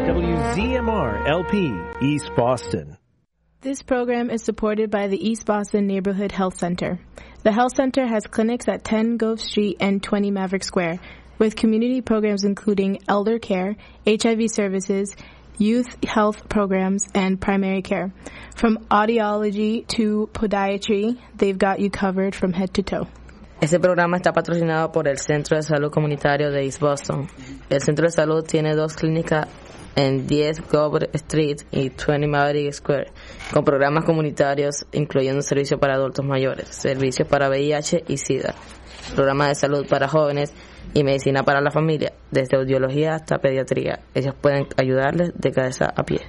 WZMR LP, East Boston. This program is supported by the East Boston Neighborhood Health Center. The health center has clinics at 10 Gove Street and 20 Maverick Square, with community programs including elder care, HIV services, youth health programs, and primary care. From audiology to podiatry, they've got you covered from head to toe. Este programa está patrocinado por el Centro de Salud Comunitario de East Boston. El Centro de Salud tiene 2 clínicas en 10 Gove Street y 20 Maverick Square, con programas comunitarios incluyendo servicios para adultos mayores, servicios para VIH y SIDA, programas de salud para jóvenes y medicina para la familia, desde audiología hasta pediatría. Ellos pueden ayudarles de cabeza a pie.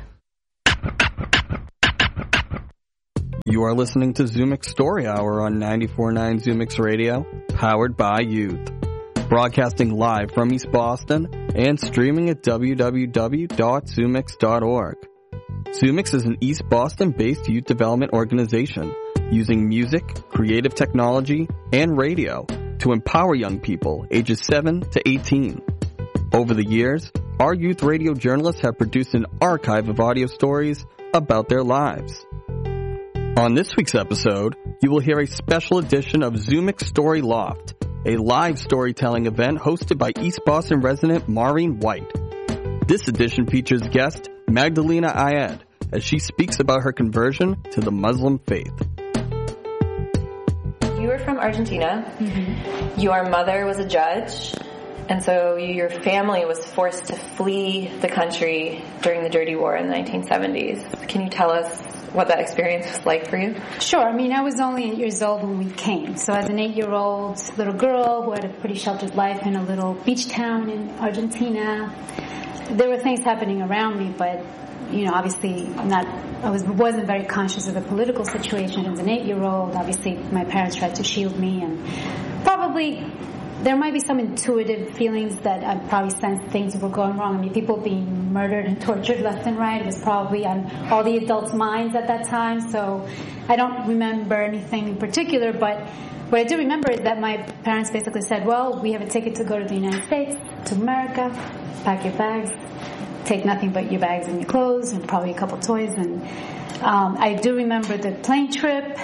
You are listening to Zoomix Story Hour on 94.9 Zoomix Radio, powered by Youth. Broadcasting live from East Boston and streaming at www.zoomix.org. Zoomix is an East Boston-based youth development organization using music, creative technology, and radio to empower young people ages 7 to 18. Over the years, our youth radio journalists have produced an archive of audio stories about their lives. On this week's episode, you will hear a special edition of Zoomix Story Loft, a live storytelling event hosted by East Boston resident Maureen White. This edition features guest Magdalena Ayed as she speaks about her conversion to the Muslim faith. You were from Argentina. Mm-hmm. Your mother was a judge, and so your family was forced to flee the country during the Dirty War in the 1970s. Can you tell us what that experience was like for you? Sure. I mean, I was only 8 years old when we came. So as an 8-year-old little girl who had a pretty sheltered life in a little beach town in Argentina, there were things happening around me, but, you know, obviously wasn't very conscious of the political situation as an 8-year-old. Obviously, my parents tried to shield me, and probably there might be some intuitive feelings that I probably sensed things were going wrong. I mean, people being murdered and tortured left and right. It was probably on all the adults' minds at that time. So I don't remember anything in particular, but what I do remember is that my parents basically said, well, we have a ticket to go to the United States, to America, pack your bags, take nothing but your bags and your clothes and probably a couple toys. And I do remember the plane trip.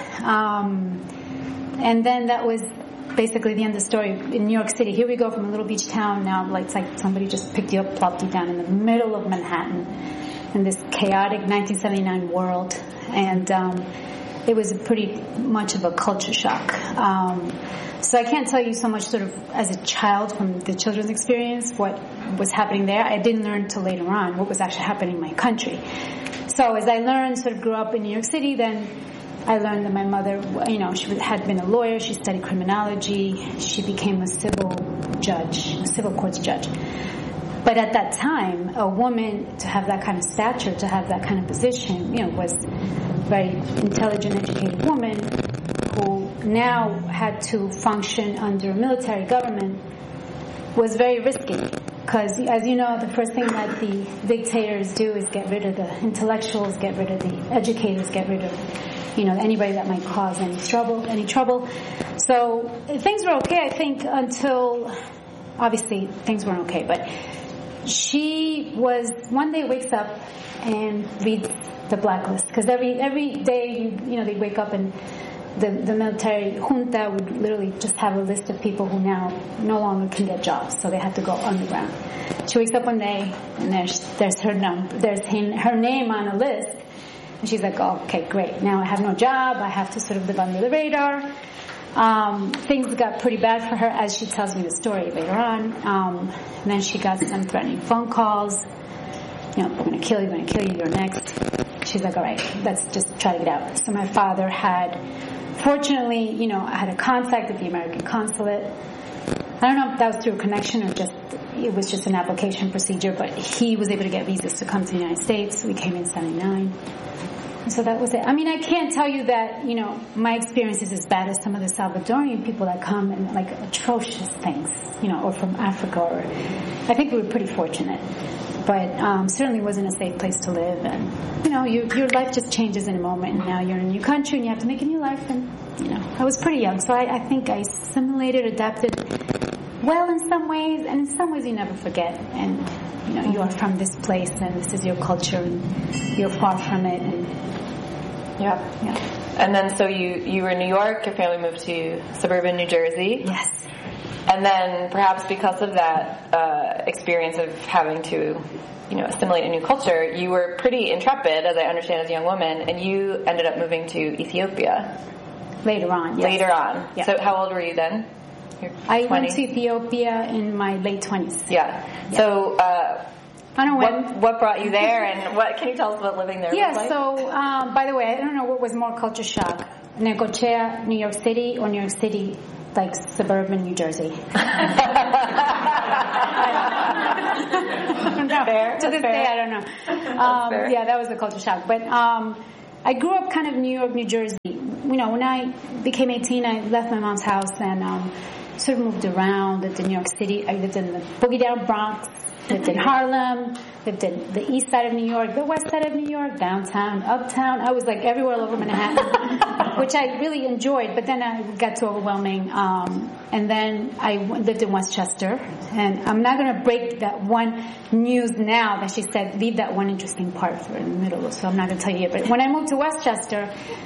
And then that was basically the end of the story. In New York City, here we go from a little beach town. Now it's like somebody just picked you up, plopped you down in the middle of Manhattan in this chaotic 1979 world. And it was pretty much of a culture shock. So I can't tell you so much sort of as a child from the children's experience what was happening there. I didn't learn until later on what was actually happening in my country. So as I learned, sort of grew up in New York City, then I learned that my mother, you know, she had been a lawyer. She studied criminology. She became a civil courts judge. But at that time, a woman to have that kind of stature, to have that kind of position, you know, was a very intelligent, educated woman who now had to function under a military government was very risky. Because, as you know, the first thing that the dictators do is get rid of the intellectuals, get rid of the educators, get rid of, you know, anybody that might cause any trouble. So things were okay, I think, until, obviously, things weren't okay. But she one day wakes up and reads the blacklist. Because every day, you know, they'd wake up and the military junta would literally just have a list of people who now no longer can get jobs, so they had to go underground. She wakes up one day and there's her name on a list, and she's like, oh, okay, great. Now I have no job. I have to sort of live under the radar. Things got pretty bad for her, as she tells me the story later on. And then she got some threatening phone calls. You know, we're going to kill you, you're next. She's like, all right, let's just try to get out. So my father fortunately, you know, I had a contact at the American consulate. I don't know if that was through a connection or it was just an application procedure, but he was able to get visas to come to the United States. We came in 79. And so that was it. I mean, I can't tell you that, you know, my experience is as bad as some of the Salvadorian people that come and like atrocious things, you know, or from Africa. I think we were pretty fortunate. But certainly wasn't a safe place to live, and you know, your life just changes in a moment. And now you're in a new country, and you have to make a new life. And you know, I was pretty young, so I think I assimilated, adapted well in some ways, and in some ways you never forget. And you are from this place and this is your culture and you're far from it. And yeah. And then so you were in New York, your family moved to suburban New Jersey. Yes. And then perhaps because of that experience of having to, assimilate a new culture, you were pretty intrepid, as I understand, as a young woman, and you ended up moving to Ethiopia. Later on, yes. Later on. Yeah. So how old were you then? I went to Ethiopia in my late 20s. Yeah. So I don't know what brought you there, and what can you tell us about living there? Yeah, so by the way, I don't know what was more culture shock, Necochea, New York City, or New York City, like suburban New Jersey. Fair. To this day, I don't know. Yeah, that was the culture shock. But I grew up kind of New York, New Jersey. When I became 18, I left my mom's house and sort of moved around. Lived in New York City. I lived in the boogie down Bronx. Lived in Harlem. Lived in the east side of New York, the west side of New York, downtown, uptown. I was like everywhere all over Manhattan, which I really enjoyed. But then it got too overwhelming. And then I lived in Westchester. And I'm not going to break that one news now that she said, leave that one interesting part for in the middle. So I'm not going to tell you yet. But when I moved to Westchester,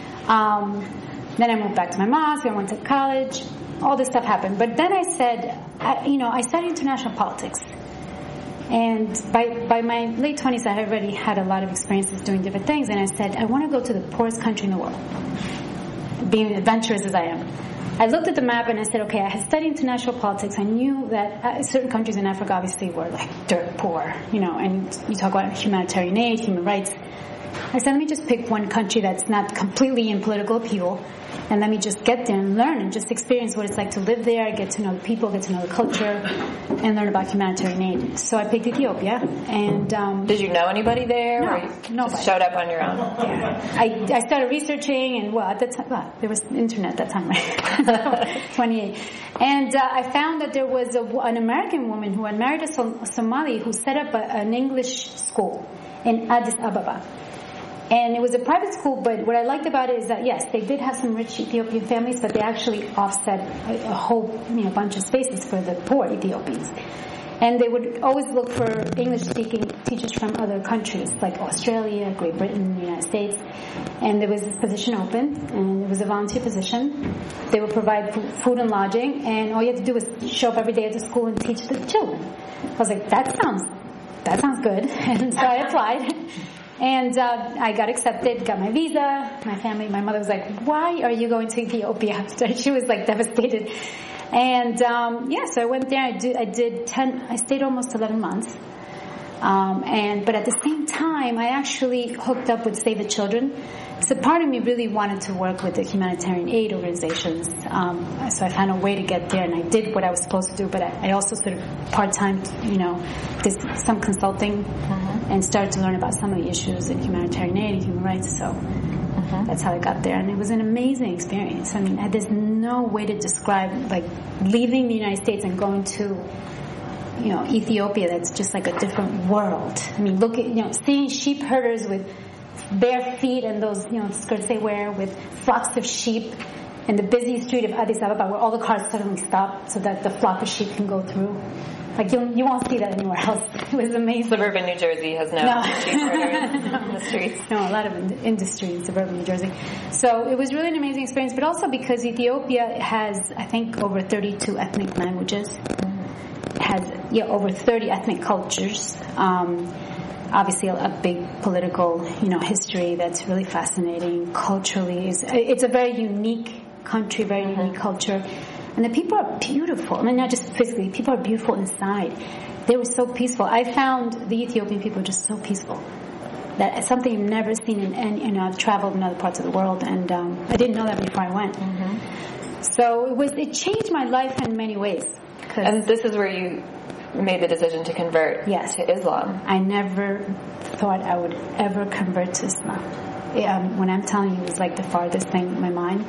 then I moved back to my mom's. I went to college. All this stuff happened. But then I said, I studied international politics. And by my late 20s, I already had a lot of experiences doing different things. And I said, I want to go to the poorest country in the world, being adventurous as I am. I looked at the map and I said, okay, I had studied international politics. I knew that certain countries in Africa obviously were like dirt poor, and you talk about humanitarian aid, human rights. I said, let me just pick one country that's not completely in political upheaval, and let me just get there and learn and just experience what it's like to live there, get to know the people, get to know the culture, and learn about humanitarian aid. So I picked Ethiopia. And did you know anybody there? No, or you nobody. Just showed up on your own? Yeah. I started researching, and at the time, there was internet at that time, right? 28. And I found that there was an American woman who had married a Somali who set up an English school in Addis Ababa. And it was a private school, but what I liked about it is that, yes, they did have some rich Ethiopian families, but they actually offset a whole bunch of spaces for the poor Ethiopians. And they would always look for English-speaking teachers from other countries, like Australia, Great Britain, the United States. And there was this position open, and it was a volunteer position. They would provide food and lodging, and all you had to do was show up every day at the school and teach the children. I was like, that sounds good. And so I applied. And I got accepted, got my visa. My mother was like, why are you going to Ethiopia? She was like devastated. And so I went there. I stayed almost 11 months. But at the same time, I actually hooked up with Save the Children. So part of me really wanted to work with the humanitarian aid organizations. So I found a way to get there, and I did what I was supposed to do. But I also sort of part-time, did some consulting and started to learn about some of the issues in humanitarian aid and human rights. So that's how I got there, and it was an amazing experience. I mean, there's no way to describe like leaving the United States and going to Ethiopia. That's just like a different world. I mean, look at seeing sheep herders with bare feet and those skirts they wear with flocks of sheep in the busy street of Addis Ababa where all the cars suddenly stop so that the flock of sheep can go through. Like you won't see that anywhere else. It was amazing. Suburban New Jersey has no sheep herders in the streets. No, a lot of industry in suburban New Jersey. So it was really an amazing experience, but also because Ethiopia has, I think, over 32 ethnic languages. Has over 30 ethnic cultures. Obviously, a big political, history that's really fascinating. Culturally, it's a very unique country, very unique culture, and the people are beautiful. I mean, not just physically; people are beautiful inside. They were so peaceful. I found the Ethiopian people just so peaceful. That's something you've never seen in any. I've traveled in other parts of the world, and I didn't know that before I went. So it changed my life in many ways. And this is where you made the decision to convert to Islam. I never thought I would ever convert to Islam. When I'm telling you, it was like the farthest thing in my mind.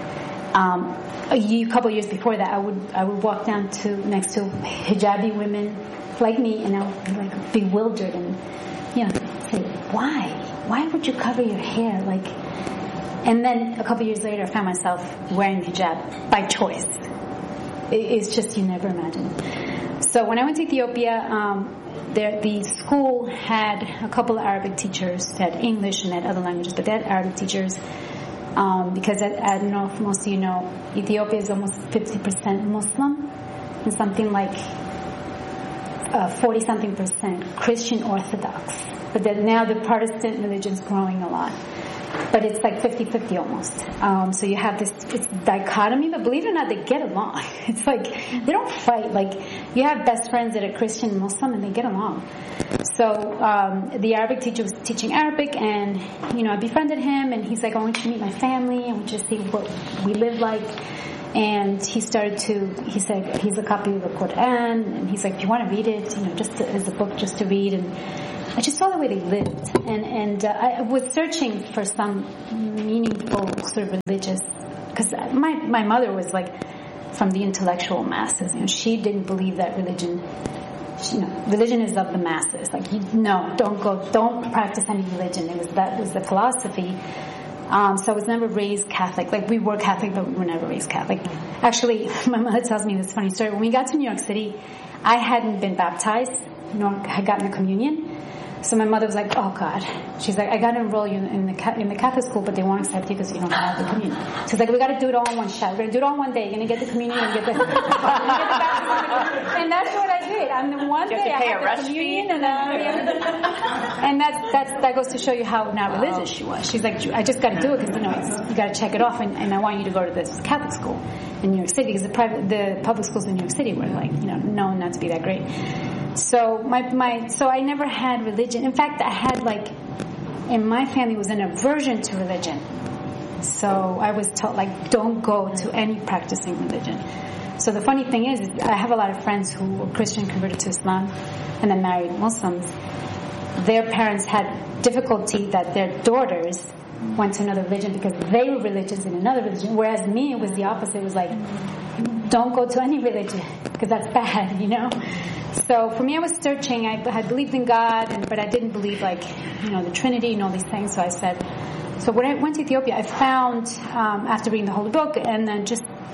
A couple of years before that, I would walk down next to hijabi women like me, and I would be like bewildered and say, why would you cover your hair like? And then a couple of years later, I found myself wearing hijab by choice. It's just you never imagine. So when I went to Ethiopia, the school had a couple of Arabic teachers. They had English and they had other languages, but they had Arabic teachers. Because I don't know if most of you know, Ethiopia is almost 50% Muslim and something like 40-something% Christian Orthodox. But then now the Protestant religion's growing a lot. But it's like 50-50 almost. So you have this dichotomy, but believe it or not, they get along. It's like, they don't fight. Like, you have best friends that are Christian and Muslim, and they get along. So the Arabic teacher was teaching Arabic, and, I befriended him, and he's like, I want you to meet my family, I want you to see what we live like. And he said, he's a copy of the Quran, and he's like, do you want to read it? Just as a book, just to read. And I just saw the way they lived, and I was searching for some meaningful sort of religious, because my mother was like from the intellectual masses. She didn't believe that religion. Religion is of the masses. Like, don't practice any religion. That was the philosophy. So I was never raised Catholic. Like, we were Catholic, but we were never raised Catholic. Actually, my mother tells me this funny story. When we got to New York City, I hadn't been baptized, nor had gotten a communion. So my mother was like, oh God. She's like, I got to enroll you in the Catholic school, but they won't accept you because you don't have the communion. She's like, we got to do it all in one shot. We're going to do it all in one day. You're going to get the communion and get the baptism. And that's what I did. The one day I had the communion, and that goes to show you how not religious she was. She's like, I just got to do it because you got to check it off, and I want you to go to this Catholic school in New York City, because the public schools in New York City were like, known not to be that great. So so I never had religion. In fact, I had in my family was an aversion to religion. So I was taught don't go to any practicing religion. So the funny thing is I have a lot of friends who were Christian, converted to Islam, and then married Muslims. Their parents had difficulty that their daughters went to another religion because they were religious in another religion. Whereas me, it was the opposite. It was like, don't go to any religion because that's bad, So for me, I was searching. I had believed in God, but I didn't believe the Trinity and all these things. So I said, so when I went to Ethiopia, I found after reading the Holy Book, and then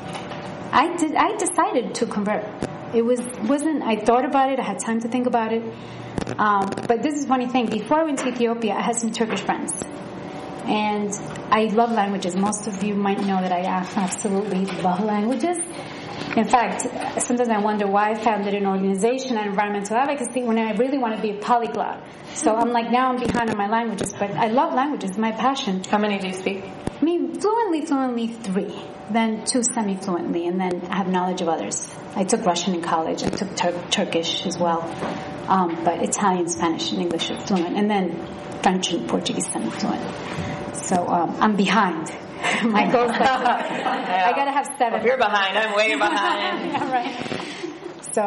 I decided to convert. Wasn't I thought about it. I had time to think about it. But this is a funny thing. Before I went to Ethiopia, I had some Turkish friends. And I love languages. Most of you might know that I absolutely love languages. In fact, sometimes I wonder why I founded an organization on environmental advocacy when I really want to be a polyglot. So I'm now I'm behind on my languages, but I love languages, my passion. How many do you speak? Fluently 3, then 2 semi-fluently, and then I have knowledge of others. I took Russian in college. I took Turkish as well, but Italian, Spanish, and English are fluent, and then French and Portuguese semi-fluent. So I'm behind. My goal is I got to have 7. Well, if you're behind, I'm way behind. Yeah, right. So,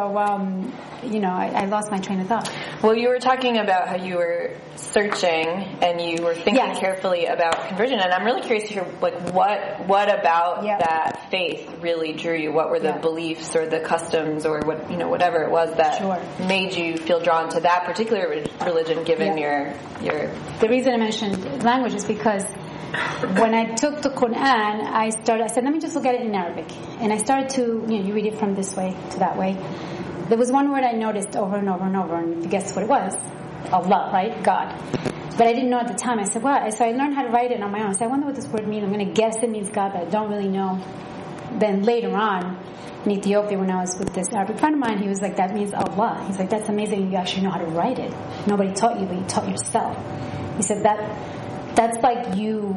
I lost my train of thought. Well, you were talking about how you were searching and you were thinking carefully about conversion, and I'm really curious to hear, what about that faith really drew you? What were the beliefs or the customs or whatever it was that made you feel drawn to that particular religion, given your... The reason I mentioned language is because when I took the Quran, I said, let me just look at it in Arabic. And I started to, you read it from this way to that way. There was one word I noticed over and over and over, and guess what it was? Allah, right? God. But I didn't know at the time. I said, what? So I learned how to write it on my own. I said, I wonder what this word means. I'm going to guess it means God, but I don't really know. Then later on, in Ethiopia, when I was with this Arabic friend of mine, he was like, that means Allah. He's like, that's amazing. You actually know how to write it. Nobody taught you, but you taught yourself. He said that's like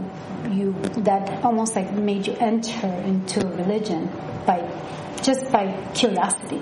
that almost made you enter into religion by curiosity.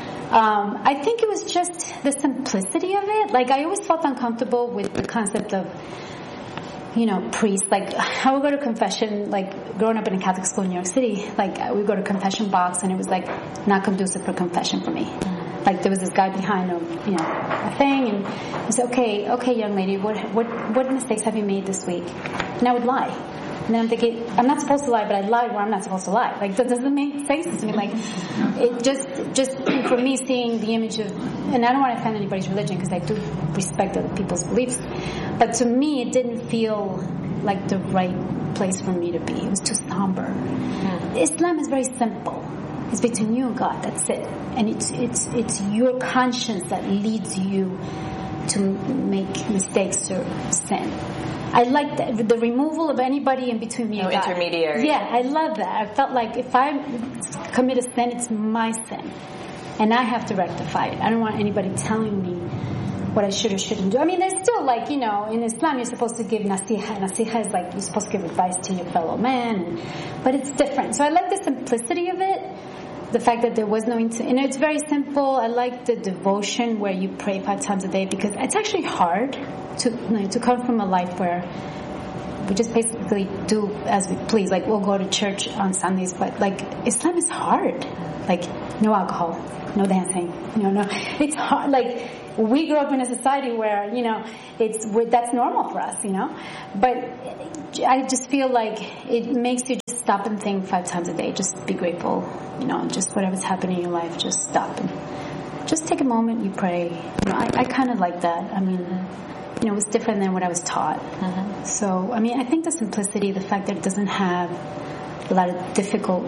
I think it was just the simplicity of it. I always felt uncomfortable with the concept of, priests. I would go to confession, growing up in a Catholic school in New York City, we go to confession box, and it was not conducive for confession for me. There was this guy behind a thing, and I said, okay, young lady, what mistakes have you made this week? And I would lie. And then I'm thinking, I'm not supposed to lie, but I lie where I'm not supposed to lie. That doesn't make sense to me. It just for me, seeing the image of, and I don't want to offend anybody's religion because I do respect other people's beliefs, but to me, it didn't feel like the right place for me to be. It was too somber. Islam is very simple. It's between you and God. That's it. And it's your conscience that leads you to make mistakes or sin. I like the removal of anybody in between me and God. No intermediary. Yeah, I love that. I felt like if I commit a sin, it's my sin. And I have to rectify it. I don't want anybody telling me what I should or shouldn't do. I mean, there's still like, you know, in Islam you're supposed to give nasiha. Nasiha is like you're supposed to give advice to your fellow man. But it's different. So I like the simplicity of it. The fact that there was no, and it's very simple. I like the devotion where you pray 5 times a day because it's actually hard to come from a life where we just basically do as we please. Like we'll go to church on Sundays, but like Islam is hard. Like no alcohol, no dancing, no. It's hard. Like we grew up in a society where that's normal for us, But I just feel like it makes you just stop and think 5 times a day. Just be grateful, just whatever's happening in your life. Just stop and just take a moment. You pray. I kind of like that. I mean, it was different than what I was taught. Mm-hmm. So I mean, I think the simplicity, the fact that it doesn't have a lot of difficult,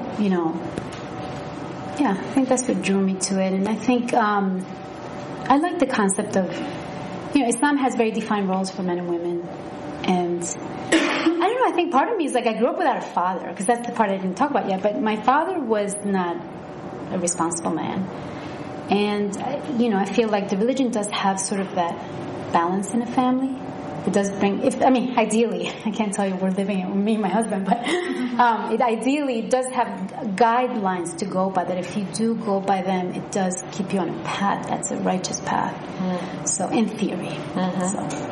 I think that's what drew me to it. And I think I like the concept of, Islam has very defined roles for men and women. And I don't know, I think part of me is like I grew up without a father, because that's the part I didn't talk about yet. But my father was not a responsible man. And, I feel like the religion does have sort of that balance in a family. It does bring, ideally, I can't tell you we're living it with me and my husband, but it ideally does have guidelines to go by, that if you do go by them, it does keep you on a path that's a righteous path. Mm. So, in theory. Mm-hmm.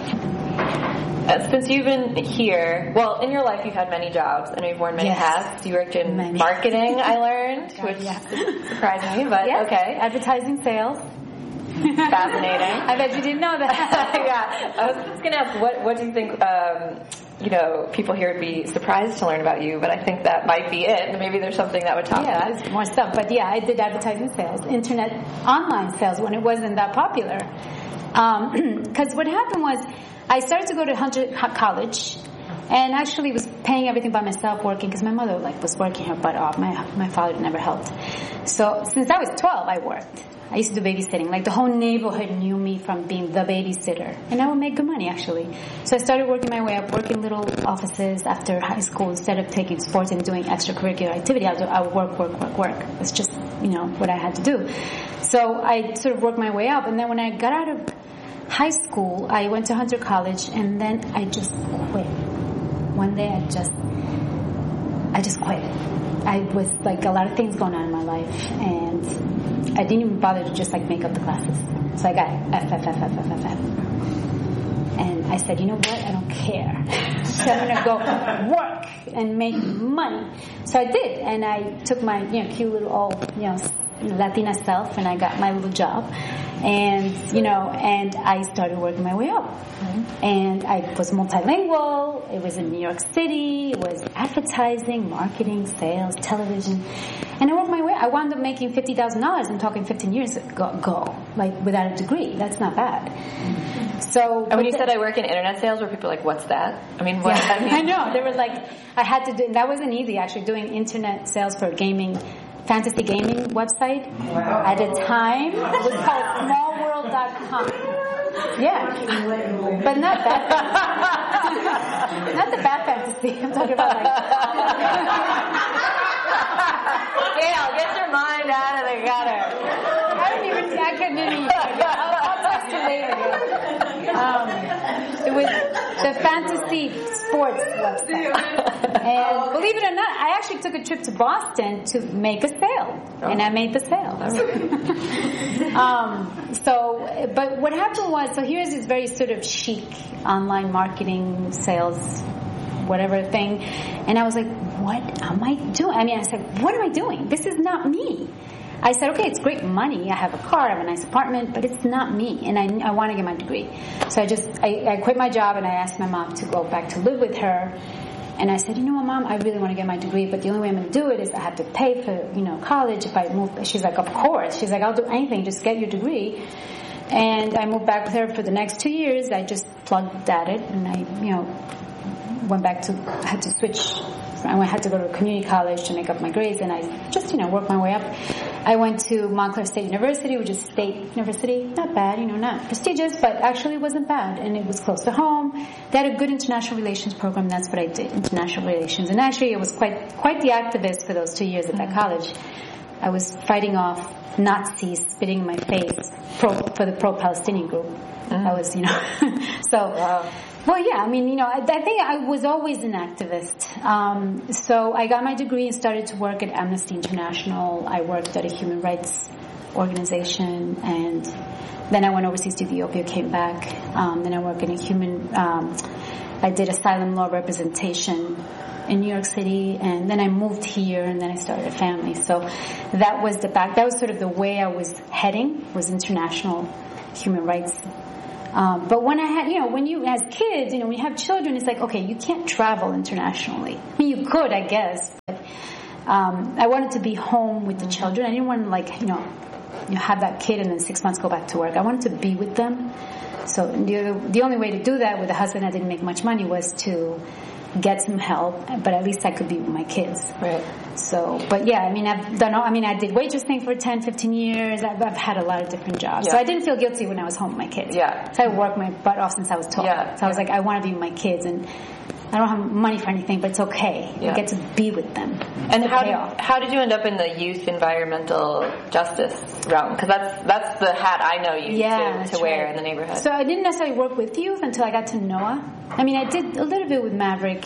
Since you've been here, well, in your life you've had many jobs and you've worn many hats. You worked in marketing, I learned, which surprised me, but okay. Advertising, sales. Fascinating. I bet you didn't know that. Yeah. I was just going to ask, what do you think, people here would be surprised to learn about you, but I think that might be it. Maybe there's something that would top that. Yeah, more stuff. But I did advertising sales, internet, online sales when it wasn't that popular. Because what happened was, I started to go to Hunter College, and actually was paying everything by myself, working, because my mother was working her butt off. My father never helped. So since I was 12, I worked. I used to do babysitting. Like the whole neighborhood knew me from being the babysitter. And I would make good money, actually. So I started working my way up, working little offices after high school. Instead of taking sports and doing extracurricular activity, I would work. It's just, what I had to do. So I sort of worked my way up. And then when I got out of high school, I went to Hunter College, and then I just quit. One day I just quit. I was like a lot of things going on in my life, and I didn't even bother to just make up the classes. So I got F. And I said, you know what? I don't care. So I'm going to go work and make money. So I did, and I took my cute little old Latina self, and I got my little job, and and I started working my way up. Mm-hmm. And I was multilingual. It was in New York City. It was advertising, marketing, sales, television, and I worked my way. I wound up making $50,000. I'm talking 15 years ago, without a degree. That's not bad. Mm-hmm. So, and when you said I work in internet sales, were people like, "What's that?" I mean, what? Yeah, I know. They were like, I had to do. That wasn't easy, actually, doing internet sales for gaming. Fantasy gaming website. Wow. At a time, it was called smallworld.com. Yeah, but not that fantasy. Not the bad fantasy. I'm talking about Gail, get your mind out of the gutter. I couldn't even I'll text you later. It was the fantasy sports website. And believe it or not, I actually took a trip to Boston to make a sale. And I made the sale. But what happened was, so here's this very sort of chic online marketing, sales, whatever thing. And I was like, what am I doing? I said, what am I doing? This is not me. I said, okay, it's great money. I have a car, I have a nice apartment, but it's not me. And I want to get my degree. So I quit my job, and I asked my mom to go back to live with her. And I said, Mom, I really want to get my degree, but the only way I'm going to do it is I have to pay for, college if I move. She's like, of course. She's like, I'll do anything, just get your degree. And I moved back with her for the next 2 years. I just plugged at it, and I, went back to, had to switch I had to go to a community college to make up my grades, and I just, worked my way up. I went to Montclair State University, which is a state university. Not bad, not prestigious, but actually wasn't bad, and it was close to home. They had a good international relations program. That's what I did, international relations. And actually, I was quite the activist for those 2 years at that college. I was fighting off Nazis spitting in my face for the pro-Palestinian group. I was, so. Wow. Well, yeah, I think I was always an activist. So I got my degree and started to work at Amnesty International. I worked at a human rights organization, and then I went overseas to Ethiopia, came back. Then I worked in I did asylum law representation in New York City, and then I moved here, and then I started a family. So that was sort of the way I was heading, was international human rights. But when I had, when you, as kids, when you have children, it's like, okay, you can't travel internationally. You could, I guess, but, I wanted to be home with the children. I didn't want to, have that kid and then 6 months go back to work. I wanted to be with them. So the only way to do that with a husband that didn't make much money was to get some help, but at least I could be with my kids. Right. So, but yeah, I did waitressing for 10, 15 years. I've had a lot of different jobs. Yeah. So I didn't feel guilty when I was home with my kids. Yeah. So I worked my butt off since I was 12. Yeah. So I was like, I want to be with my kids, and I don't have money for anything, but it's okay. Yeah. I get to be with them. And how did you end up in the youth environmental justice realm? Because that's the hat I know you to wear in the neighborhood. So I didn't necessarily work with youth until I got to NOAA. I did a little bit with Maverick,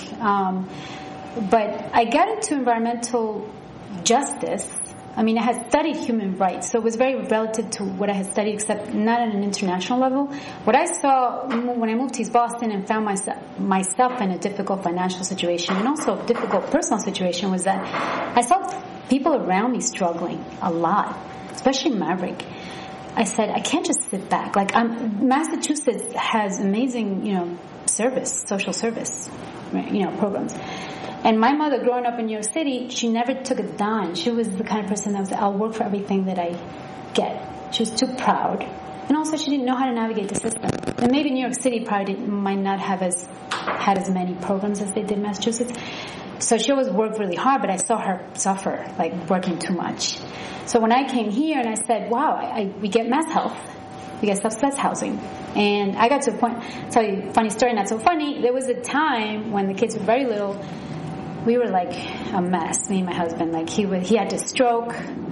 but I got into environmental justice. I had studied human rights, so it was very relative to what I had studied, except not at an international level. What I saw when I moved to East Boston and found myself in a difficult financial situation and also a difficult personal situation was that I saw people around me struggling a lot, especially Maverick. I said, I can't just sit back. Massachusetts has amazing, social service, programs. And my mother, growing up in New York City, she never took a dime. She was the kind of person that was, I'll work for everything that I get. She was too proud. And also she didn't know how to navigate the system. And maybe New York City might not have had as many programs as they did in Massachusetts. So she always worked really hard, but I saw her suffer, working too much. So when I came here and I said, wow, we get Mass Health. We get subsidized housing. And I got to a point, I'll tell you a funny story, not so funny. There was a time when the kids were very little. We were like a mess, me and my husband. He had a stroke,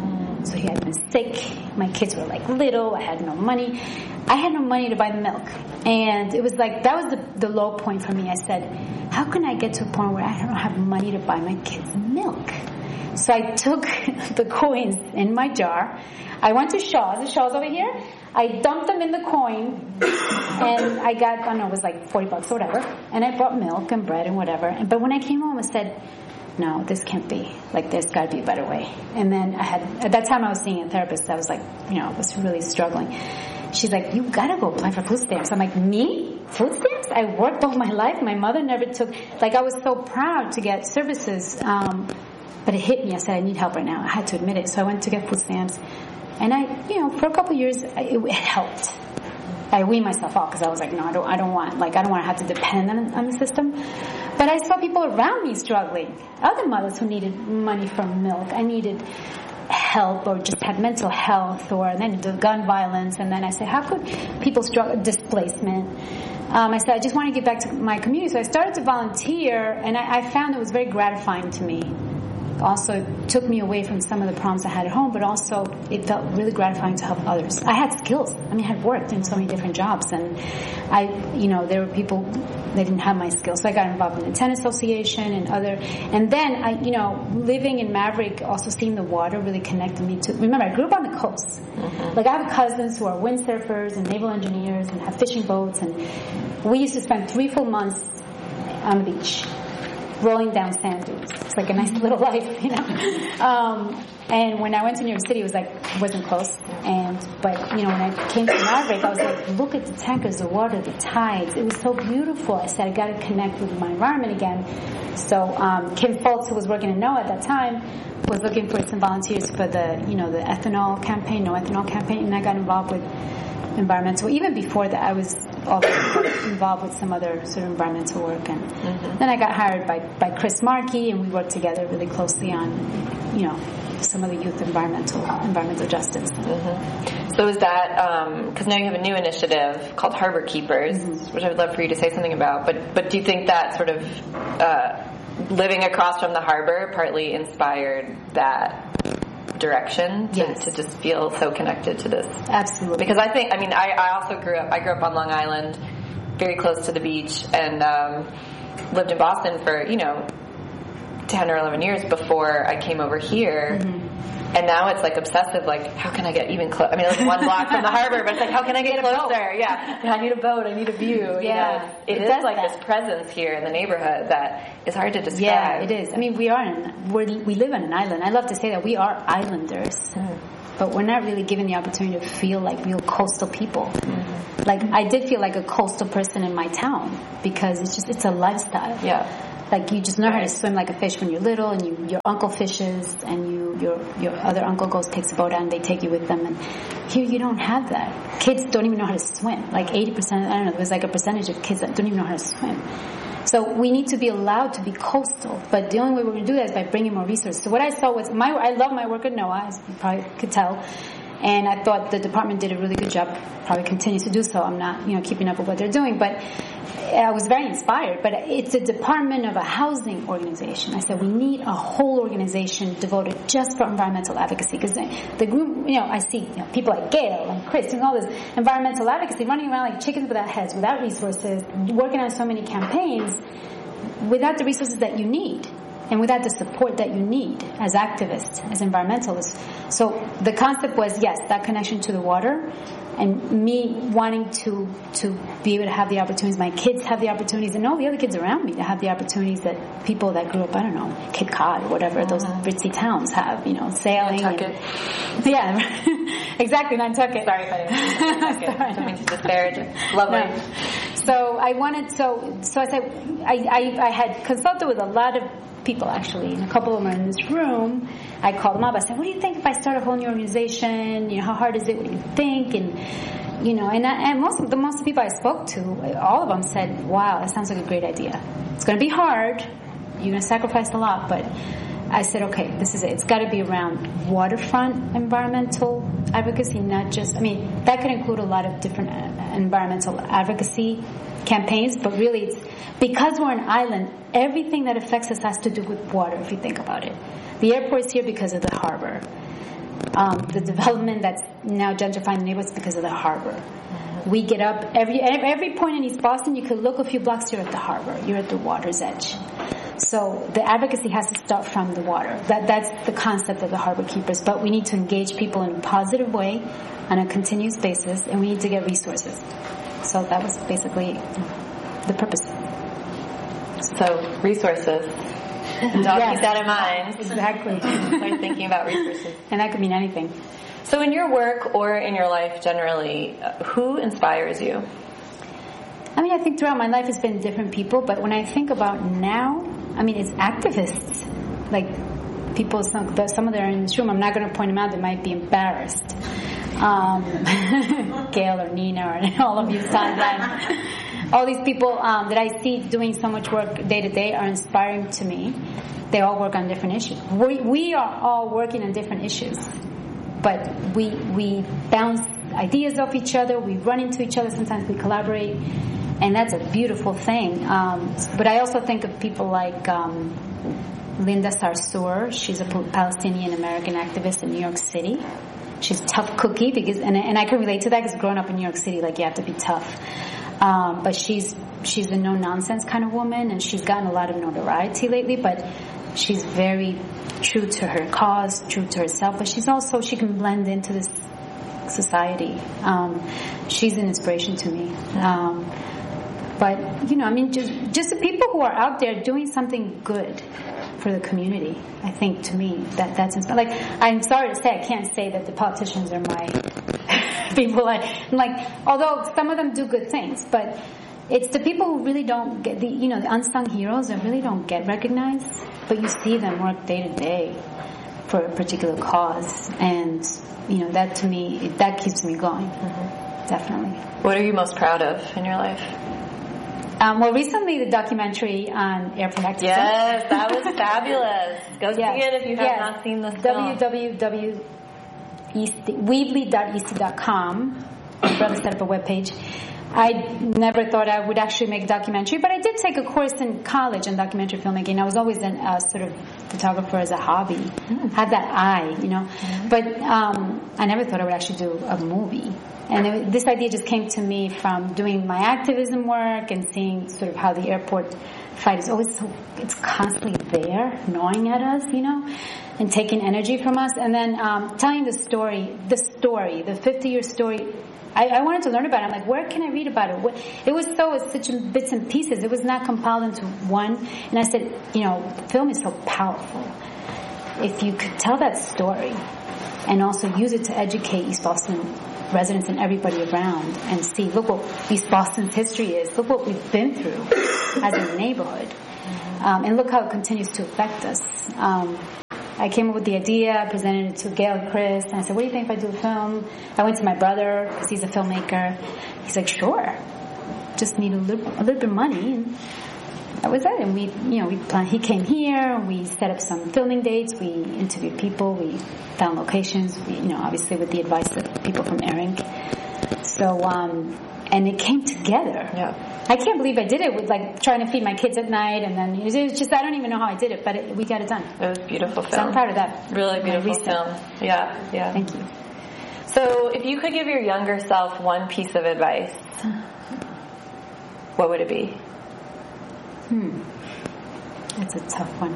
so he had been sick. My kids were little. I had no money. I had no money to buy milk. And it was that was the low point for me. I said, how can I get to a point where I don't have money to buy my kids milk? So I took the coins in my jar. I went to Shaw's. The Shaw's over here. I dumped them in the coin, and I got, it was $40 or whatever, and I bought milk and bread and whatever. But when I came home, I said, no, this can't be. There's got to be a better way. And then at that time I was seeing a therapist. I was I was really struggling. She's like, you got to go apply for food stamps. I'm like, me? Food stamps? I worked all my life. My mother never took, I was so proud to get services, but it hit me. I said, I need help right now. I had to admit it. So I went to get food stamps. And for a couple of years, it helped. I weaned myself off because I was like, no, I don't want to have to depend on the system. But I saw people around me struggling. Other mothers who needed money from milk. I needed help or just had mental health or then the gun violence. And then I said, how could people struggle? Displacement. I said, I just want to get back to my community. So I started to volunteer, and I found it was very gratifying to me. Also, it took me away from some of the problems I had at home, but also it felt really gratifying to help others. I had skills. I had worked in so many different jobs, and there were people that didn't have my skills. So I got involved in the tennis association and then living in Maverick, also seeing the water really connected me to. Remember, I grew up on the coast. Mm-hmm. I have cousins who are windsurfers and naval engineers and have fishing boats, and we used to spend 3 full months on the beach, rolling down sand dunes. It's a nice little life, And when I went to New York City, it wasn't close. But when I came to Maverick, I was like, look at the tankers, the water, the tides. It was so beautiful. I said, I got to connect with my environment again. So Kim Foltz, who was working at NOAA at that time, was looking for some volunteers for the ethanol campaign, no ethanol campaign, and I got involved with environmental. Even before that, I was also got involved with some other sort of environmental work. And then I got hired by Chris Markey, and we worked together really closely on, some of the youth environmental justice. So is that, because now you have a new initiative called Harbor Keepers, which I would love for you to say something about, but do you think that sort of living across from the harbor partly inspired that direction to just feel so connected to this? Absolutely. Because I also grew up on Long Island, very close to the beach, and lived in Boston for 10 or 11 years before I came over here. And now it's like obsessive, like, how can I get even close? I mean, like 1 block from the harbor, but it's like, how can I get closer? Yeah, I need a boat, I need a view. It is like this presence here in the neighborhood that is hard to describe. Yeah, it is. I mean, we live on an island. I love to say that we are islanders, but we're not really given the opportunity to feel like real coastal people. Like, I did feel like a coastal person in my town because it's a lifestyle. Yeah. Like, you just know how to swim like a fish when you're little, and your uncle fishes, and your other uncle takes a boat out, and they take you with them. And here you don't have that. Kids don't even know how to swim. Like 80%, I don't know, there's like a percentage of kids that don't even know how to swim. So we need to be allowed to be coastal, but the only way we're going to do that is by bringing more resources. So what I saw was, I love my work at NOAA, as you probably could tell. And I thought the department did a really good job, probably continues to do so. I'm not, keeping up with what they're doing, but I was very inspired. But it's a department of a housing organization. I said, we need a whole organization devoted just for environmental advocacy. Because the group, I see people like Gail and Chris and all this environmental advocacy running around like chickens without heads, without resources, working on so many campaigns, without the resources that you need. And without the support that you need as activists, as environmentalists. So the concept was, yes, that connection to the water, and me wanting to be able to have the opportunities, my kids have the opportunities, and all the other kids around me to have the opportunities that people that grew up, I don't know, Cape Cod or whatever, those ritzy towns have, sailing. Nantucket. Yeah, exactly, Nantucket. Sorry if I don't mean to disparage it. Lovely. No. So I said, I had consulted with a lot of people, actually, and a couple of them are in this room. I called them up. I said, what do you think if I start a whole new organization? How hard is it? What do you think? And most of the people I spoke to, all of them said, wow, that sounds like a great idea. It's going to be hard. You're going to sacrifice a lot, but I said, okay, this is it. It's got to be around waterfront environmental advocacy, not just, that could include a lot of different environmental advocacy campaigns, but really it's because we're an island, everything that affects us has to do with water, if you think about it. The airport is here because of the harbor. The development that's now gentrifying the neighborhoods because of the harbor. We get up, every point in East Boston, you could look a few blocks, you're at the harbor, you're at the water's edge. So the advocacy has to start from the water. That's the concept of the Harbor Keepers, but we need to engage people in a positive way on a continuous basis, and we need to get resources. So that was basically the purpose. So, resources. And I'll keep that in mind. Exactly. Start thinking about resources. And that could mean anything. So in your work or in your life generally, who inspires you? I think throughout my life it's been different people, but when I think about now, it's activists. Like people, some of them are in this room, I'm not going to point them out, they might be embarrassed. Gail or Nina or all of you, Sandra. All these people that I see doing so much work day to day are inspiring to me. They all work on different issues. We are all working on different issues, but we bounce ideas off each other. We run into each other. Sometimes we collaborate, and that's a beautiful thing. But I also think of people like Linda Sarsour. She's a Palestinian American activist in New York City. She's a tough cookie and I can relate to that because growing up in New York City, like you have to be tough. But she's a no-nonsense kind of woman, and she's gotten a lot of notoriety lately, but she's very true to her cause, true to herself, but she can blend into this society. She's an inspiration to me. But, just the people who are out there doing something good for the community, I think, to me, that's inspiring. Like, I'm sorry to say, I can't say that the politicians are my people. Although some of them do good things, but it's the people who really don't get the unsung heroes that really don't get recognized, but you see them work day to day for a particular cause, and that to me, that keeps me going. definitely. What are you most proud of in your life? Well, recently the documentary on airport activism. Yes, that was fabulous. Go see it if you have not seen the film. www.weebly.ec.com. My brother set up a webpage. I never thought I would actually make a documentary, but I did take a course in college in documentary filmmaking. I was always a sort of photographer as a hobby. Had that eye, But I never thought I would actually do a movie. And this idea just came to me from doing my activism work and seeing sort of how the airport fight is always it's constantly there, gnawing at us, and taking energy from us. And then telling the 50-year story. I wanted to learn about it. I'm like, where can I read about it? It was such bits and pieces. It was not compiled into one. And I said, film is so powerful. If you could tell that story and also use it to educate East Boston residents and everybody around and see, look what East Boston's history is. Look what we've been through as a neighborhood. And look how it continues to affect us. I came up with the idea, presented it to Gail and Chris, and I said, what do you think if I do a film? I went to my brother, because he's a filmmaker. He's like, sure. Just need a little bit of money. And that was it. And we planned, he came here, we set up some filming dates, we interviewed people, we found locations, obviously with the advice of people from ARINC. So, and it came together. Yeah. I can't believe I did it with trying to feed my kids at night, and then it was just I don't even know how I did it, but we got it done. It was a beautiful film. So I'm proud of that. Really beautiful film. Yeah. Thank you. So if you could give your younger self one piece of advice, what would it be? That's a tough one.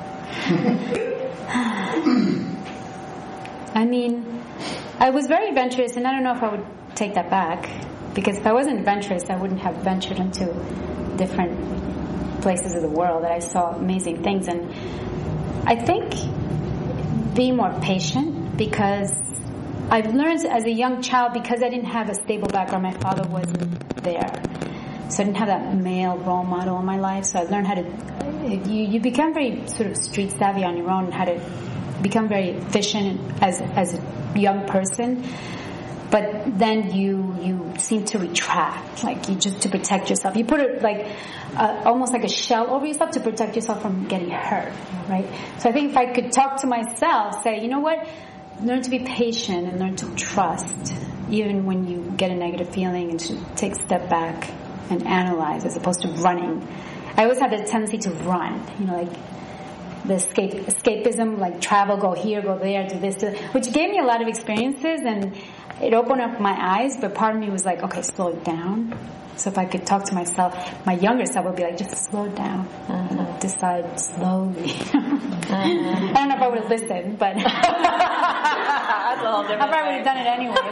I mean, I was very adventurous, and I don't know if I would take that back. Because if I wasn't adventurous, I wouldn't have ventured into different places of the world that I saw amazing things. And I think being more patient, because I've learned as a young child, because I didn't have a stable background, my father wasn't there. So I didn't have that male role model in my life. So I learned how to, you become very sort of street savvy on your own, how to become very efficient as a young person. But then you seem to retract, to protect yourself. You put it almost like a shell over yourself to protect yourself from getting hurt, right? So I think if I could talk to myself, say, you know what, learn to be patient and learn to trust, even when you get a negative feeling, and to take a step back and analyze as opposed to running. I always had the tendency to run, the escapism, travel, go here, go there, do this, which gave me a lot of experiences, and it opened up my eyes, but part of me was like, okay, slow it down. So if I could talk to myself, my younger self would be like, just slow it down. And decide slowly. I don't know if I would have listened, but I probably would have done it anyway.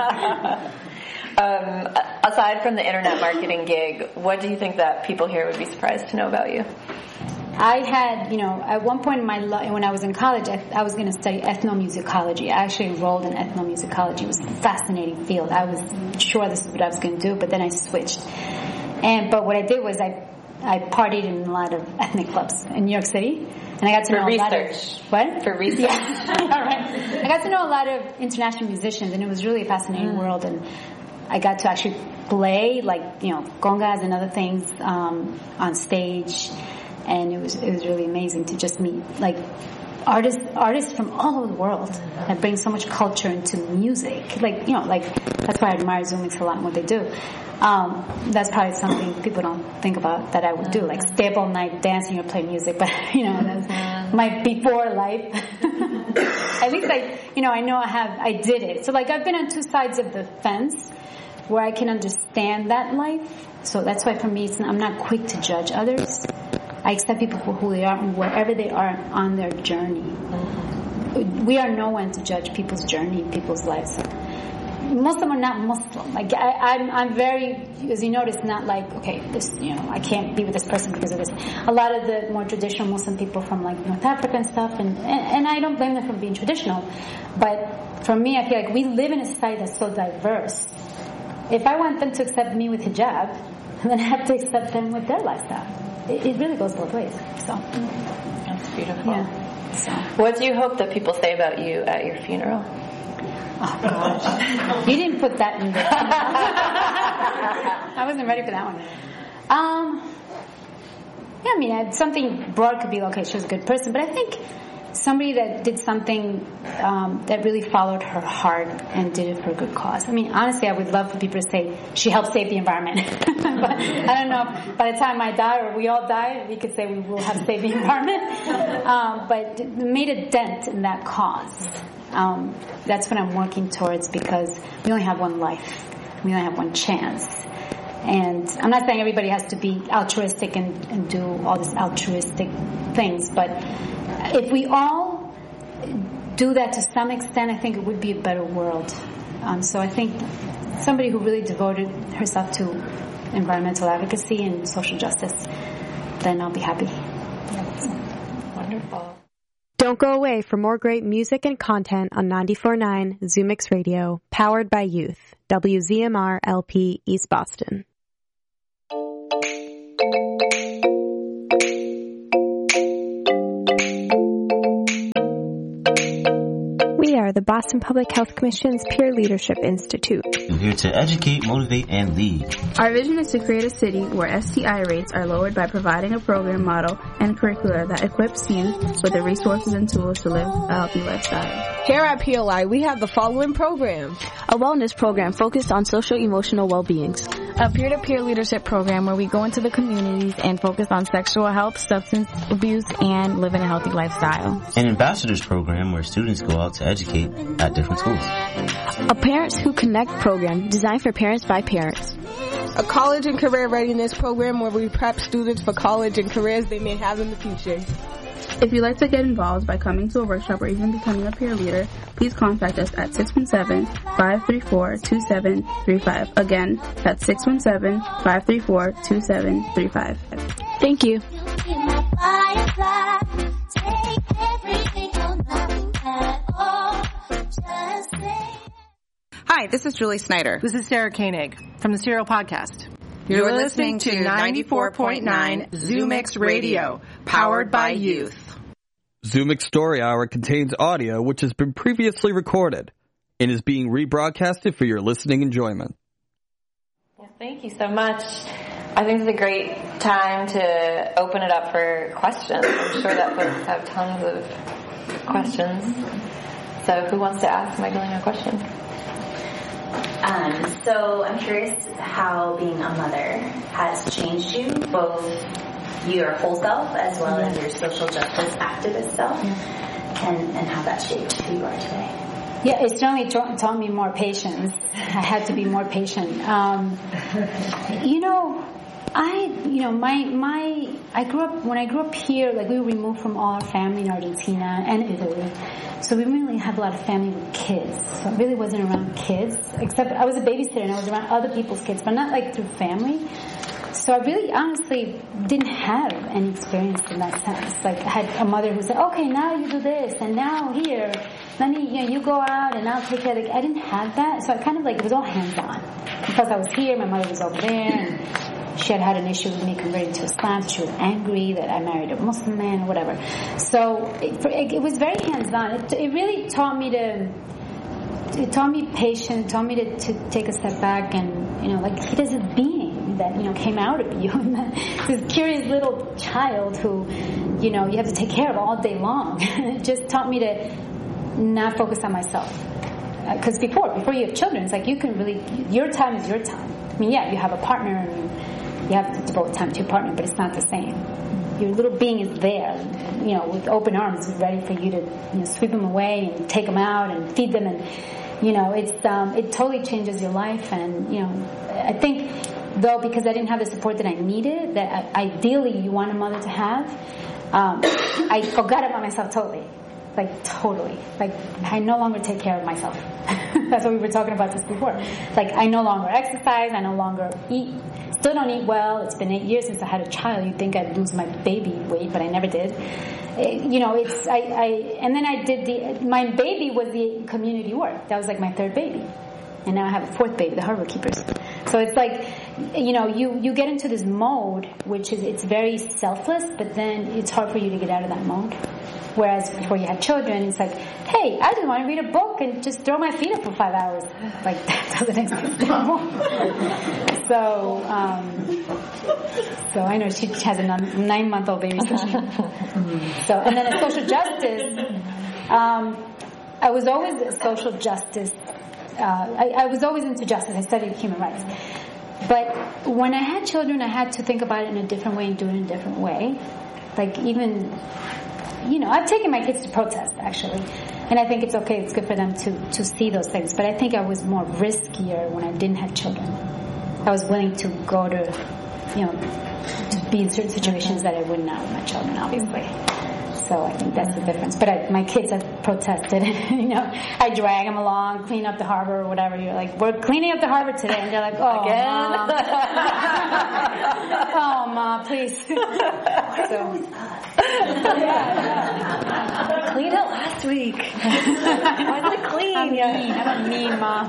Aside from the internet marketing gig, what do you think that people here would be surprised to know about you? I had, at one point in my life, when I was in college, I was going to study ethnomusicology. I actually enrolled in ethnomusicology. It was a fascinating field. I was sure this is what I was going to do, but then I switched. But what I did was I partied in a lot of ethnic clubs in New York City, and I got to know a lot of what? For research. Yeah. All right. I got to know a lot of international musicians, and it was really a fascinating world. And I got to actually play congas and other things on stage. And it was really amazing to just meet artists from all over the world that bring so much culture into music. That's why I admire Zoomix a lot and what they do. That's probably something people don't think about that I would do, stay up all night dancing or play music. But that's my before life. At least I know I did it. So I've been on two sides of the fence where I can understand that life. So that's why for me, I'm not quick to judge others. I accept people for who they are and wherever they are on their journey. We are no one to judge people's journey, people's lives. Muslim or not Muslim. I'm very, as you notice, not okay, this, I can't be with this person because of this. A lot of the more traditional Muslim people from North Africa and stuff, and I don't blame them for being traditional, but for me, I feel like we live in a society that's so diverse. If I want them to accept me with hijab, then I have to accept them with their lifestyle. It really goes both ways. So that's beautiful. Yeah. So. What do you hope that people say about you at your funeral? Oh, gosh. You didn't put that in there. I wasn't ready for that one. Yeah, I mean, something broad could be, okay, she was a good person, but I think somebody that did something that really followed her heart and did it for a good cause. I mean, honestly, I would love for people to say she helped save the environment. But I don't know if by the time I die or we all die, we could say we will have saved the environment. But it made a dent in that cause. That's what I'm working towards, because we only have one life. We only have one chance. And I'm not saying everybody has to be altruistic and do all these altruistic things, but if we all do that to some extent, I think it would be a better world. So I think somebody who really devoted herself to environmental advocacy and social justice, then I'll be happy. Wonderful. Don't go away for more great music and content on 94.9 ZooMix Radio, powered by youth. WZMR LP East Boston. We are the Boston Public Health Commission's Peer Leadership Institute. We're here to educate, motivate, and lead. Our vision is to create a city where STI rates are lowered by providing a program model and curricula that equips youth with the resources and tools to live a healthy lifestyle. Here at PLI, we have the following programs. A wellness program focused on social-emotional well-beings. A peer-to-peer leadership program where we go into the communities and focus on sexual health, substance abuse, and living a healthy lifestyle. An ambassadors program where students go out to educate at different schools. A Parents Who Connect program designed for parents by parents. A college and career readiness program where we prep students for college and careers they may have in the future. If you'd like to get involved by coming to a workshop or even becoming a peer leader, please contact us at 617-534-2735. Again, that's 617-534-2735. Thank you. Hi, this is Julie Snyder. This is Sarah Koenig from the Serial Podcast. You're listening to 94.9 ZooMix Radio, powered by youth. ZooMix Story Hour contains audio which has been previously recorded and is being rebroadcasted for your listening enjoyment. Well, thank you so much. I think it's a great time to open it up for questions. I'm sure that folks have tons of questions. So who wants to ask Magdalena a question? So I'm curious how being a mother has changed you, both your whole self as well as your social justice activist self, and how that shaped who you are today. Yeah, it certainly taught me more patience. I had to be more patient. When I grew up here, like we were removed from all our family in Argentina and Italy. So we didn't really have a lot of family with kids. So I really wasn't around kids, except I was a babysitter and I was around other people's kids, but not like through family. So I really honestly didn't have any experience in that sense. Like I had a mother who said, okay, now you do this and now here, let me, you go out and I'll take care. Like I didn't have that. So I kind of like, it was all hands-on. Because I was here, my mother was over there, and she had an issue with me converting to Islam. So she was angry that I married a Muslim man or whatever. So it was very hands-on. It really taught me patience, taught me to take a step back and, like he does a being that, came out of you. And this curious little child who, you have to take care of all day long. It just taught me to not focus on myself. Because before you have children, it's like you can really, your time is your time. I mean, yeah, you have a partner and you have to devote time to your partner, but it's not the same. Your little being is there, with open arms, ready for you to, sweep them away and take them out and feed them, and it totally changes your life. And I think though, because I didn't have the support that I needed, that ideally you want a mother to have, I forgot about myself totally. Like totally. Like I no longer take care of myself. That's what we were talking about just before. Like I no longer exercise. I no longer eat. Still don't eat well. It's been 8 years since I had a child. You'd think I'd lose my baby weight, but I never did. And then I did my baby was the community work. That was like my third baby. And now I have a fourth baby, the Harbor Keepers. So it's like, you get into this mode, which is, it's very selfless, but then it's hard for you to get out of that mode. Whereas before you had children, it's like, hey, I just want to read a book coke and just throw my feet up for 5 hours. Like, that doesn't exist anymore. So I know she has a 9-month-old baby. So, and then social justice, I was always a social justice. I was always into justice. I studied human rights. But when I had children, I had to think about it in a different way and do it in a different way. Like, even, I've taken my kids to protest, actually. And I think it's okay, it's good for them to see those things. But I think I was more riskier when I didn't have children. I was willing to go to, to be in certain situations that I would not with my children, obviously. So I think that's the difference. But my kids have protested. I drag them along, clean up the harbor or whatever. You're like, we're cleaning up the harbor today. And they're like, oh, again? Mom. Oh, Mom, please. So, clean out last week. Why is it clean? I'm a mean mom.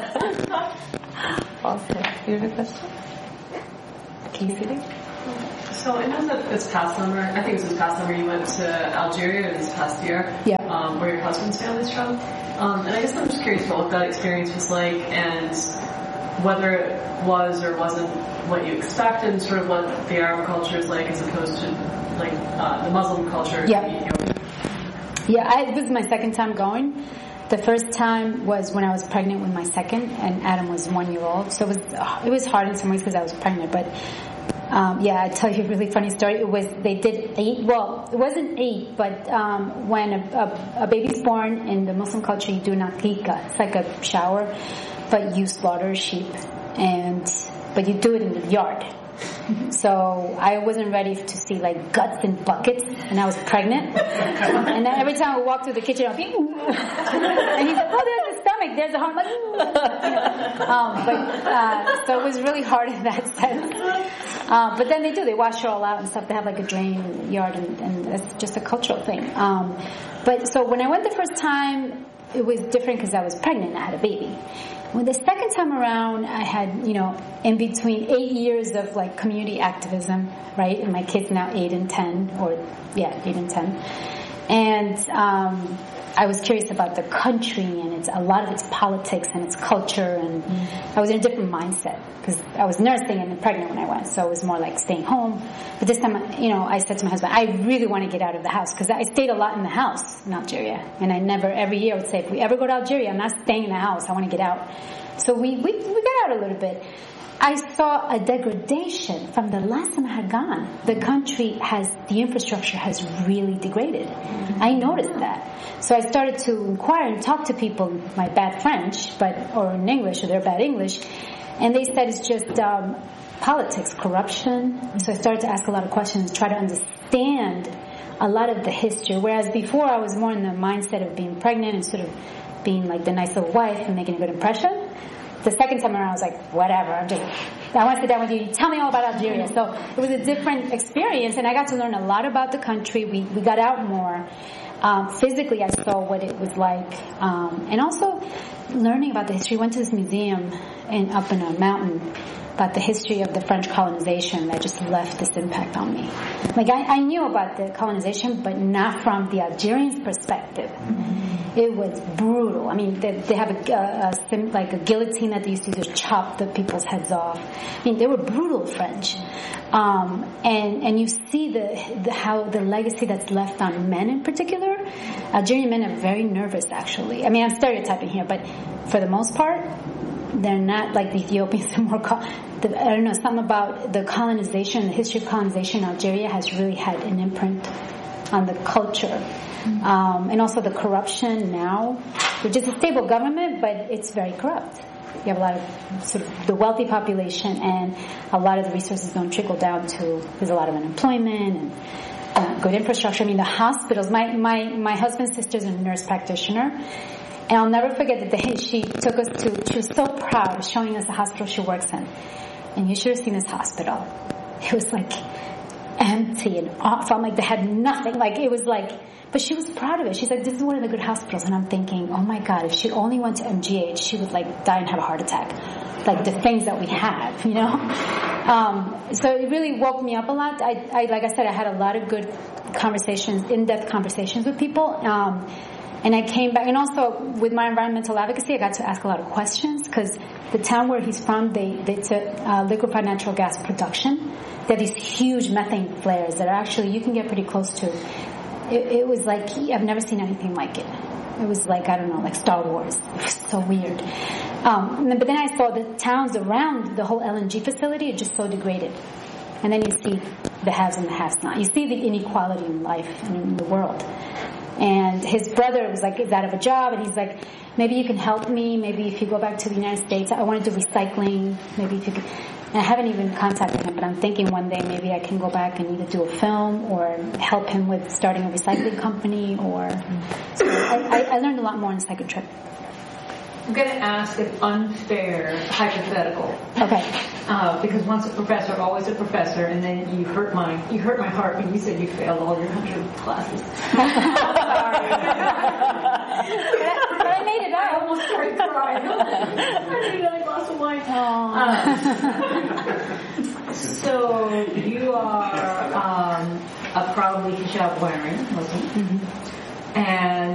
Awesome. You have a question? Casey? So I know that this past summer, I think it was this past summer, you went to Algeria this past year, where your husband's family's from. And I guess I'm just curious about what that experience was like and whether it was or wasn't what you expected and sort of what the Arab culture is like as opposed to like the Muslim culture in Ethiopia. Yeah, it was my second time going. The first time was when I was pregnant with my second, and Adam was 1 year old. So it was hard in some ways because I was pregnant, but I'll tell you a really funny story. They did eat, well, it wasn't eat, but when a baby's born in the Muslim culture, you do an aqiqah. It's like a shower, but you slaughter a sheep, but you do it in the yard. So I wasn't ready to see like guts in buckets, and I was pregnant. And then every time I walked through the kitchen, I'd be, and he's like, oh, there's the stomach, there's the heart. So it was really hard in that sense. But then they wash it all out and stuff. They have like a drain yard, and it's just a cultural thing. But so when I went the first time, it was different because I was pregnant and I had a baby. When the second time around, I had, in between 8 years of like community activism, right? And my kids now 8 and 10, 8 and 10. And I was curious about the country and a lot of its politics and its culture, and I was in a different mindset because I was nursing and pregnant when I went, so it was more like staying home. But this time, I said to my husband, I really want to get out of the house because I stayed a lot in the house in Algeria, and every year I would say, if we ever go to Algeria, I'm not staying in the house, I want to get out. So we got out a little bit. I saw a degradation from the last time I had gone. The infrastructure has really degraded. I noticed that. So I started to inquire and talk to people, my bad French, or in English, or their bad English, and they said it's just politics, corruption. So I started to ask a lot of questions, try to understand a lot of the history, whereas before I was more in the mindset of being pregnant and sort of being like the nice little wife and making a good impression. The second time around, I was like, whatever, I want to sit down with you. Tell me all about Algeria. So it was a different experience, and I got to learn a lot about the country. We got out more. Physically, I saw what it was like. And also learning about the history. Went to this museum up in a mountain about the history of the French colonization that just left this impact on me. Like, I knew about the colonization, but not from the Algerians' perspective. It was brutal. I mean, they have a guillotine that they used to use to chop the people's heads off. I mean, they were brutal French. And you see how the legacy that's left on men in particular. Algerian men are very nervous, actually. I mean, I'm stereotyping here, but for the most part, they're not like the Ethiopians. They're more, I don't know, something about the colonization, the history of colonization in Algeria has really had an imprint on the culture. And also the corruption now, which is a stable government, but it's very corrupt. You have a lot of sort of the wealthy population, and a lot of the resources don't trickle down to, there's a lot of unemployment and good infrastructure. I mean, the hospitals, my husband's sister's a nurse practitioner, and I'll never forget the day she took us she was so proud of showing us the hospital she works in. And you should have seen this hospital. It was like empty and off. I'm like, they had nothing. Like, it was like, but she was proud of it. She's like, this is one of the good hospitals. And I'm thinking, oh my God, if she only went to MGH, she would like die and have a heart attack. Like the things that we have, So it really woke me up a lot. Like I said, I had a lot of good conversations, in-depth conversations with people. And I came back, and also with my environmental advocacy, I got to ask a lot of questions, because the town where he's from, it's a liquefied natural gas production. They have these huge methane flares that are actually, you can get pretty close to. It was like, I've never seen anything like it. It was like, I don't know, like Star Wars. It was so weird. But then I saw the towns around the whole LNG facility are just so degraded. And then you see the haves and the have-not. You see the inequality in life and in the world. And his brother was like, is out of a job, and he's like, maybe you can help me, maybe if you go back to the United States, I want to do recycling, maybe if you could. And I haven't even contacted him, but I'm thinking one day maybe I can go back and either do a film or help him with starting a recycling company, or so I learned a lot more on the second trip. I'm going to ask an unfair hypothetical. Okay. Because once a professor, always a professor, and then you hurt my heart when you said you failed all your 100 classes. But I made it up. I almost started crying. I need another glass of wine. So you are a proudly hijab wearing Muslim, and